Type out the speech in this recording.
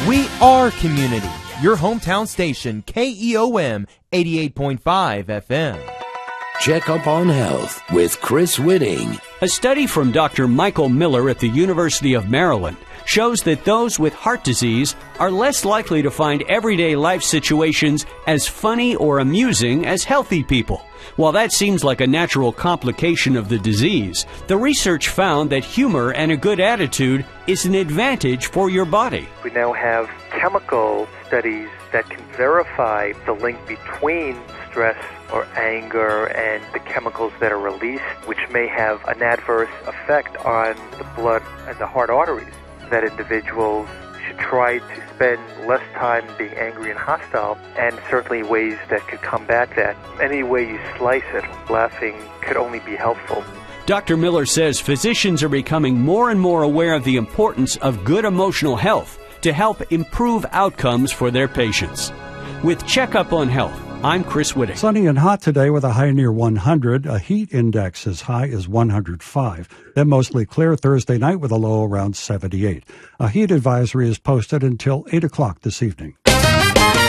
We are community. Your hometown station, KEOM 88.5 FM. Check Up on Health with Chris Whitting. A study from Dr. Michael Miller at the University of Maryland shows that those with heart disease are less likely to find everyday life situations as funny or amusing as healthy people. While that seems like a natural complication of the disease, the research found that humor and a good attitude is an advantage for your body. We now have chemical studies that can verify the link between stress or anger and the chemicals that are released, which may have an adverse effect on the blood and the heart arteries. That individuals should try to spend less time being angry and hostile, and certainly ways that could combat that. Any way you slice it, laughing could only be helpful. Dr. Miller says physicians are becoming more and more aware of the importance of good emotional health to help improve outcomes for their patients. With Checkup on Health, I'm Chris Whitting. Sunny and hot today with a high near 100, a heat index as high as 105. Then mostly clear Thursday night with a low around 78. A heat advisory is posted until 8 o'clock this evening.